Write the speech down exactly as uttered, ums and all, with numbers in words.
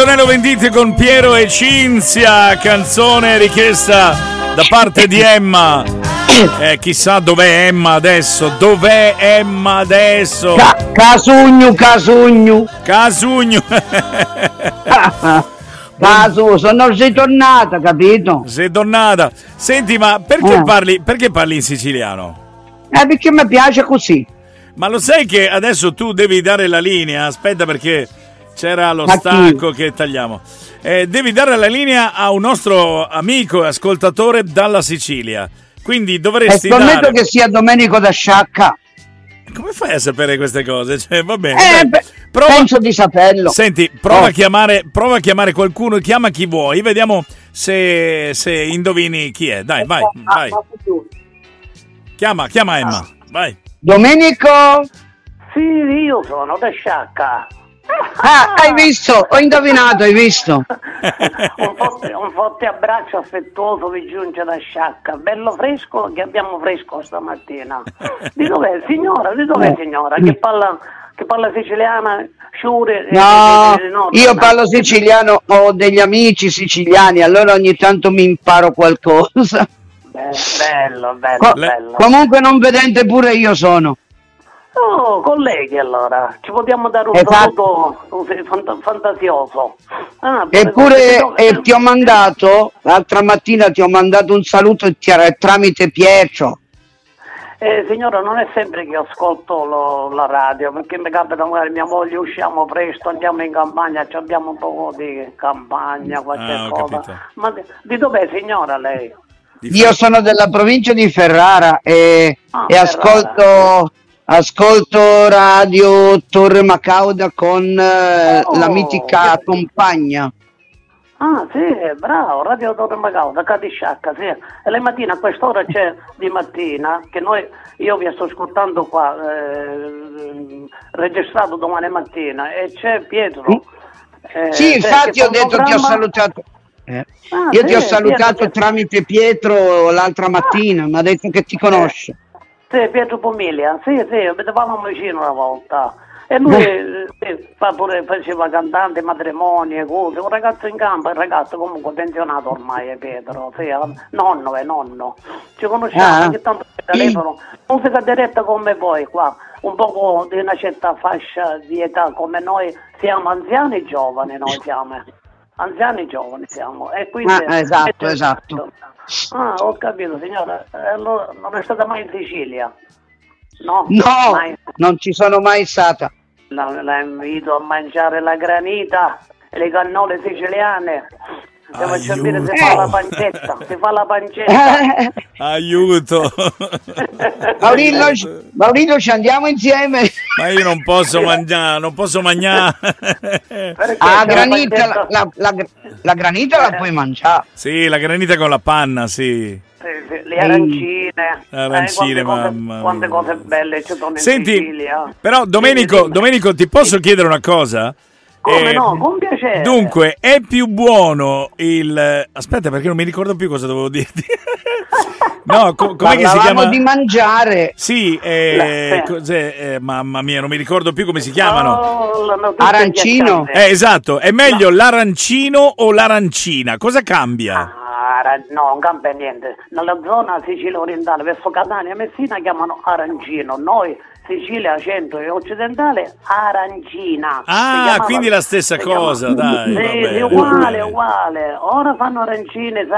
Antonello Venditti con Piero e Cinzia, canzone richiesta da parte di Emma. Eh, chissà dov'è Emma adesso, dov'è Emma adesso? Ca- Casugno, Casugno. Casugno. Casu, sono ritornata, capito? Sei tornata. Senti, ma perché Eh. parli, perché parli in siciliano? Eh, perché mi piace così. Ma lo sai che adesso tu devi dare la linea? Aspetta, perché c'era lo Ma chi? stacco che tagliamo. Eh, devi dare la linea a un nostro amico e ascoltatore dalla Sicilia. Quindi E dovresti scommetto dare. che sia Domenico da Sciacca. Come fai a sapere queste cose? Cioè, va bene. Eh, dai. beh, Prova- penso di saperlo. Senti, prova, Oh. a chiamare, prova a chiamare qualcuno, chiama chi vuoi, vediamo se, se indovini chi è. Dai, vai, vai. Chiama, chiama Emma, vai. Domenico? Sì, io sono da Sciacca. Ah, hai visto? Ho indovinato, hai visto? un, forte, un forte abbraccio affettuoso vi giunge da Sciacca, bello fresco, che abbiamo fresco stamattina. Di dov'è signora? Di dov'è signora? Che parla, che parla siciliana, sciure? No, eh, eh, no, io no. parlo siciliano, ho degli amici siciliani, allora ogni tanto mi imparo qualcosa. Be- Bello, bello, Co- bello. comunque non vedente pure io sono. Oh, colleghi allora, ci possiamo dare un Esatto. saluto eh, fant- fantasioso. Ah, pure- Eppure dove- eh, ti ho mandato, l'altra mattina ti ho mandato un saluto e ti era tramite Pietro. Eh, signora, non è sempre che ascolto lo- la radio, perché mi capita magari mia moglie usciamo presto, andiamo in campagna, ci abbiamo un po' di campagna, qualche Ah, ho cosa. capito. Ma di, di dov'è signora lei? Io sono della provincia di Ferrara e, Ah, e Ferrara. ascolto, ascolto radio Torre Macauda con eh, Oh, la mitica che- compagna. Ah sì, bravo, Radio Torre Macauda, Cadisciacca, sì. E le mattine a quest'ora c'è di mattina, che noi, io vi sto ascoltando qua, eh, registrato domani mattina, e c'è Pietro. Eh, Sì, c'è- infatti che fa ho un detto ti ho programma- salutato. Eh, Ah, Io sì, ti ho salutato Pietro, tramite Pietro l'altra mattina, mi ha detto che ti conosce. Sì, Pietro Pomilia, sì, sì, vedevamo vicino una volta. E lui eh, sì, fa pure, faceva cantante, matrimonio, cose, un ragazzo in campo, il ragazzo comunque pensionato ormai è Pietro, sì, nonno è nonno. Ci conosciamo, Ah. ogni tanto per telefono, musica diretta come voi qua, un po' di una certa fascia di età come noi, siamo anziani e giovani, noi siamo. Anziani e giovani siamo. E quindi, Ah, esatto, esatto. Ah, ho capito signora, Eh, allora non è stata mai in Sicilia? No, No, mai. non ci sono mai stata. La, la invito a mangiare la granita e le cannole siciliane. Si faccia Aiuto. dire si fa la pancetta, si fa la pancetta. Aiuto. Maurillo, Maurillo, ci andiamo insieme. Ma io non posso mangiare, non posso mangiare. Perché Ah, c'è la granita, la, pancetta- la, la, la granita la puoi mangiare. Sì, la granita con la panna, sì. Sì, sì, le arancine, Le arancine, eh, quante, mamma cose, quante mia. cose belle ci sono in Senti, Sicilia. però Domenico, Dimmi, dimmi. Domenico, ti posso chiedere una cosa? Come Eh, no, con piacere. Dunque, è più buono il... Aspetta, perché non mi ricordo più cosa dovevo dirti. No, co- com'è che si Parlavamo chiama? di mangiare. Sì, eh, La- cos'è? Eh, mamma mia, non mi ricordo più come si chiamano. Oh, la notizia Arancino. agghiacciante. Eh, esatto, è meglio l'arancino o l'arancina? Cosa cambia? Ah, ara- no, non cambia niente. Nella zona Sicilia orientale, verso Catania e Messina, chiamano arancino. Noi, Sicilia centro e occidentale, arancina. Si Ah, chiamava- quindi la stessa si chiama- cosa, dai. Sì, va bene, sì, va uguale, bene. uguale. Ora fanno arancine,